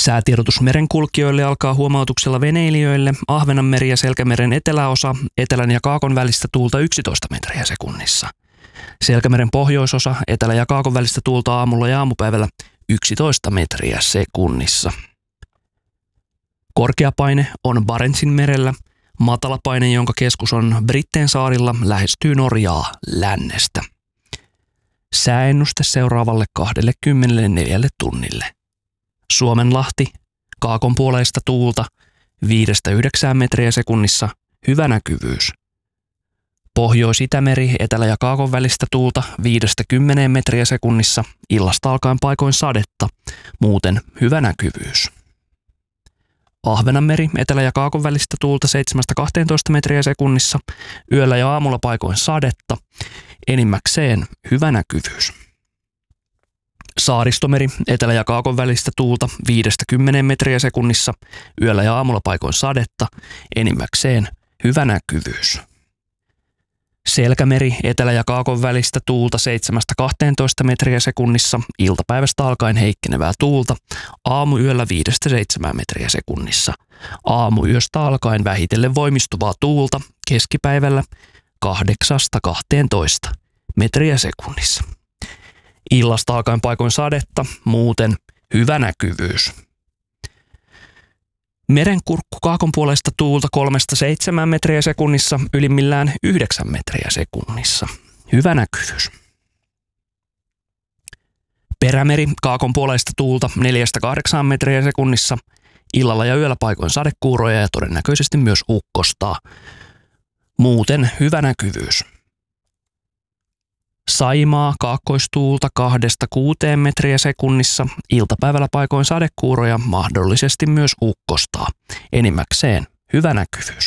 Säätiedotus merenkulkijoille alkaa huomautuksella veneilijöille. Ahvenanmeri ja Selkämeren eteläosa, etelän ja kaakon välistä tuulta 11 metriä sekunnissa. Selkämeren pohjoisosa, etelä- ja kaakon välistä tuulta aamulla ja aamupäivällä 11 metriä sekunnissa. Korkeapaine on Barentsin merellä. Matalapaine, jonka keskus on Britteen saarilla, lähestyy Norjaa lännestä. Sääennuste seuraavalle 24 tunnille. Suomenlahti, kaakonpuoleista tuulta 5-9 metriä sekunnissa, hyvä näkyvyys. Pohjois-Itämeri, etelä- ja kaakon välistä tuulta 5-10 metriä sekunnissa, illasta alkaen paikoin sadetta, muuten hyvä näkyvyys. Ahvenanmeri, etelä- ja kaakon välistä tuulta 7-12 metriä sekunnissa, yöllä ja aamulla paikoin sadetta, enimmäkseen hyvä näkyvyys. Saaristomeri, etelä- ja kaakon välistä tuulta 5-10 metriä sekunnissa, yöllä ja aamulla paikoin sadetta, enimmäkseen hyvä näkyvyys. Selkämeri, etelä- ja kaakon välistä tuulta 7-12 metriä sekunnissa, iltapäivästä alkaen heikkenevää tuulta, aamuyöllä 5-7 metriä sekunnissa. Aamuyöstä alkaen vähitellen voimistuvaa tuulta, keskipäivällä 8-12 metriä sekunnissa. Illasta alkaen paikoin sadetta, muuten hyvä näkyvyys. Merenkurkku kaakonpuoleista tuulta 3-7 metriä sekunnissa, ylimmillään 9 metriä sekunnissa. Hyvä näkyvyys. Perämeri kaakonpuoleista tuulta 4-8 metriä sekunnissa, illalla ja yöllä paikoin sadekuuroja ja todennäköisesti myös ukkostaa. Muuten hyvä näkyvyys. Saimaa kaakkoistuulta 2-6 metriä sekunnissa, iltapäivällä paikoin sadekuuroja, mahdollisesti myös ukkostaa. Enimmäkseen hyvä näkyvyys.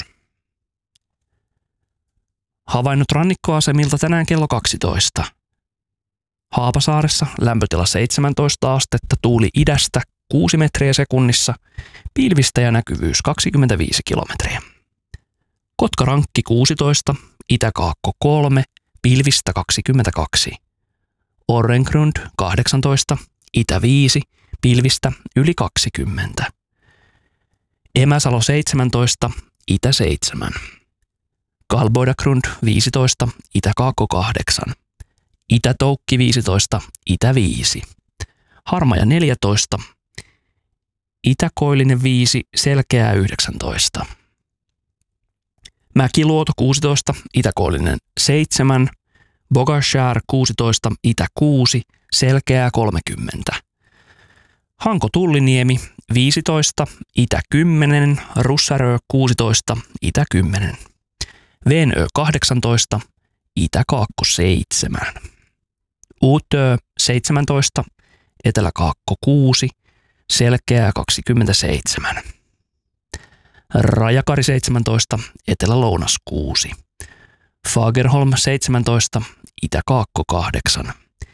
Havainnot rannikkoasemilta tänään kello 12. Haapasaaressa lämpötila 17 astetta, tuuli idästä 6 metriä sekunnissa, pilvistä ja näkyvyys 25 kilometriä. Kotkarankki 16, Itäkaakko 3, pilvistä 22. Orrengrund 18, Itä 5, pilvistä yli 20. Emäsalo 17, Itä 7. Kalboidagrund 15, Itä-Kaakko 8. Itä-Toukki 15, Itä 5. Harmaja 14, Itä-Koillinen 5, Selkeää 19. Mäkiluoto 16, Itä-Koillinen 7, Bogashär 16, Itä 6, Selkeää 30. Hanko-Tulliniemi 15, Itä 10, Russarö 16, Itä 10. Venö 18, Itä-Kaakko 7. Uutö 17, Etelä-Kaakko 6, Selkeää 27. Rajakari 17, Etelä-Lounas 6. Fagerholm 17, Itä-Kaakko 8.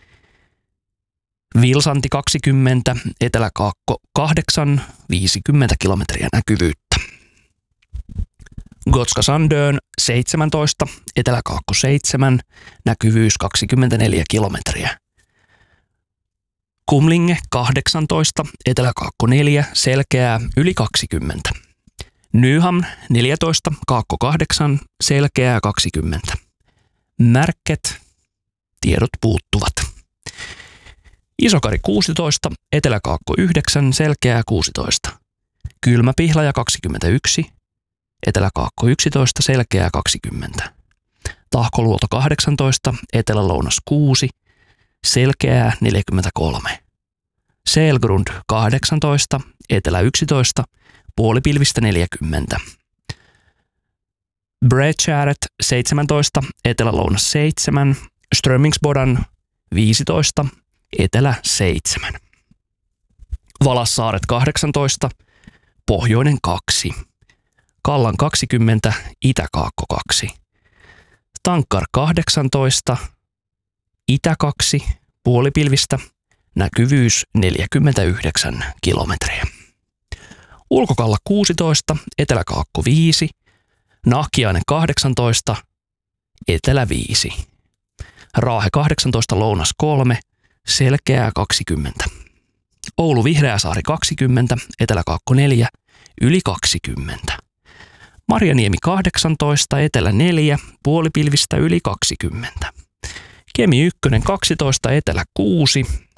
Vilsanti 20, Etelä-Kaakko 8, 50 kilometriä näkyvyyttä. Gotska Sandön 17, Etelä-Kaakko 7, näkyvyys 24 kilometriä. Kumlinge 18, Etelä-Kaakko 4, Selkeää yli 20. Nyhamn 14, Kaakko 8, Selkeää 20. Märket, tiedot puuttuvat. Isokari 16, Etelä-Kaakko 9, Selkeää 16. Kylmäpihlaja 21, Etelä-Kaakko 11, Selkeää 20. Tahkoluoto 18, Etelä-Lounas 6, Selkeää 43. Selgrund 18, Etelä 11, puolipilvistä 40. Bredskäret 17, Etelä-Lounas 7, Strömingsbodan 15, Etelä 7. Valassaaret 18, Pohjoinen 2. Kallan 20, Itä-Kaakko 2. Tankkar 18, Itä 2, puolipilvistä, näkyvyys 49 kilometriä. Ulkokalla 16, Etelä-Kaakko 5, Nahkiainen 18, Etelä 5. Raahe 18, Lounas 3, Selkeää 20. Oulu Vihreäsaari 20, Etelä-Kaakko 4, yli 20. Marjaniemi 18, Etelä 4, puolipilvistä yli 20. Kemi 1 12, Etelä 6,